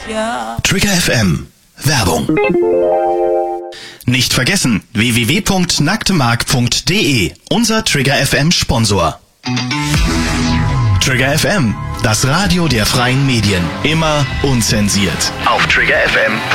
Trigger FM. Werbung. Nicht vergessen, www.nacktemark.de, unser Trigger FM Sponsor. Trigger FM, das Radio der freien Medien. Immer unzensiert. Auf triggerfm.de.